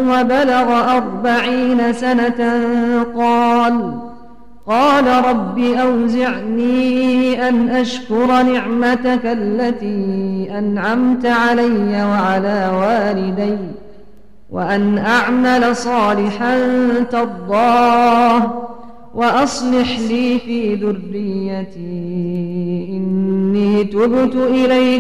وبلغ 40 سنة قال رب أوزعني أن أشكر نعمتك التي أنعمت علي وعلى والدي وأن أعمل صالحا ترضاه وأصلح لي في ذريتي إني تبت إليك